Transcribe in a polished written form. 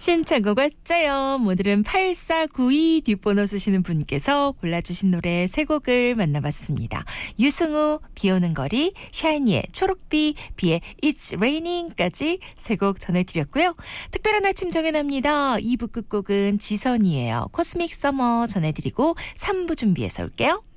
신청곡 왔자요. 오늘은 8492 뒷번호 쓰시는 분께서 골라주신 노래 세 곡을 만나봤습니다. 유승우 비오는 거리, 샤이니의 초록비, 비의 It's Raining까지 세 곡 전해드렸고요. 특별한 아침 정해납니다. 2부 끝곡은 지선이에요. 코스믹 서머 전해드리고 3부 준비해서 올게요.